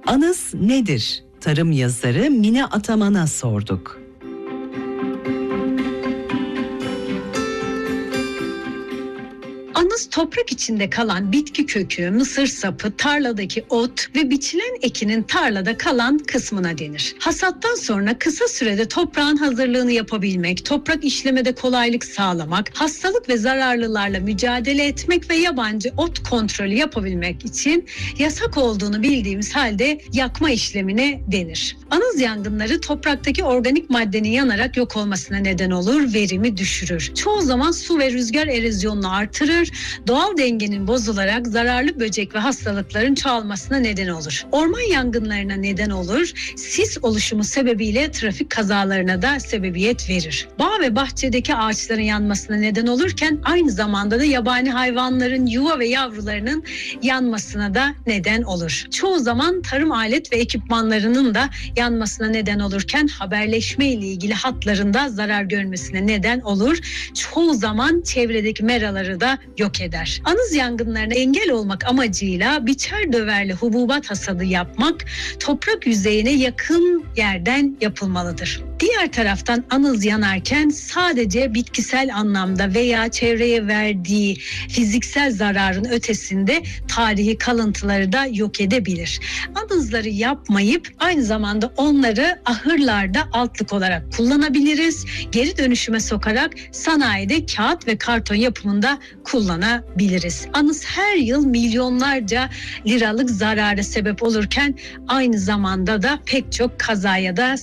Anız nedir? Tarım yazarı Mine Ataman'a sorduk. Anız toprak içinde kalan bitki kökü, mısır sapı, tarladaki ot ve biçilen ekinin tarlada kalan kısmına denir. Hasattan sonra kısa sürede toprağın hazırlığını yapabilmek, toprak işlemede kolaylık sağlamak, hastalık ve zararlılarla mücadele etmek ve yabancı ot kontrolü yapabilmek için yasak olduğunu bildiğimiz halde yakma işlemine denir. Anız yangınları topraktaki organik maddenin yanarak yok olmasına neden olur, verimi düşürür. Çoğu zaman su ve rüzgar erozyonunu artırır, doğal dengenin bozularak zararlı böcek ve hastalıkların çoğalmasına neden olur. Orman yangınlarına neden olur, sis oluşumu sebebiyle trafik kazalarına da sebebiyet verir. Bağ ve bahçedeki ağaçların yanmasına neden olurken aynı zamanda da yabani hayvanların yuva ve yavrularının yanmasına da neden olur. Çoğu zaman tarım alet ve ekipmanlarının da yanmasına neden olurken haberleşme ile ilgili hatların da zarar görmesine neden olur. Çoğu zaman çevredeki meraları da yok eder. Anız yangınlarına engel olmak amacıyla biçer döverli hububat hasadı yapmak toprak yüzeyine yakın yerden yapılmalıdır. Diğer taraftan anız yanarken sadece bitkisel anlamda veya çevreye verdiği fiziksel zararın ötesinde tarihi kalıntıları da yok edebilir. Anızları yapmayıp aynı zamanda onları ahırlarda altlık olarak kullanabiliriz. Geri dönüşüme sokarak sanayide kağıt ve karton yapımında kullanabiliriz. Anız her yıl milyonlarca liralık zarara sebep olurken aynı zamanda da pek çok kazaya da